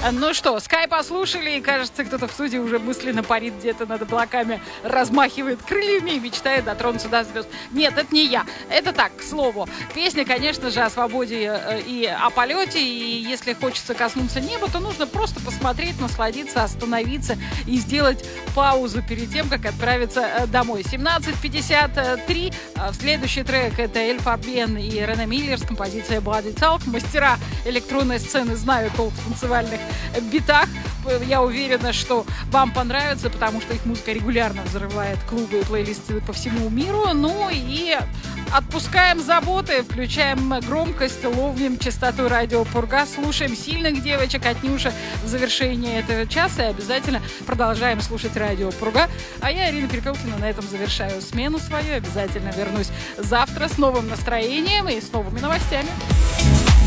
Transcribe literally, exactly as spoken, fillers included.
Ну что, Sky послушали, и кажется, кто-то в студии уже мысленно парит где-то над облаками, размахивает крыльями и мечтает дотронуться до звезд. Нет, это не я. Это так, к слову. Песня, конечно же, о свободе и о полете, и если хочется коснуться неба, то нужно просто посмотреть, насладиться, остановиться и сделать паузу перед тем, как отправиться домой. семнадцать пятьдесят три. Следующий трек — это Эль Фабиен и Рене Миллер с композицией Bloody Talk. Мастера электронной сцены знают толк в танцевальных битах. Я уверена, что вам понравится, потому что их музыка регулярно взрывает клубы и плейлисты по всему миру. Ну и отпускаем заботы, включаем громкость, ловим частоту радио Пурга, слушаем сильных девочек от Нюши в завершении этого часа и обязательно продолжаем слушать радио Пурга. А я, Ирина Перепелкина, на этом завершаю смену свою. Обязательно вернусь завтра с новым настроением и с новыми новостями.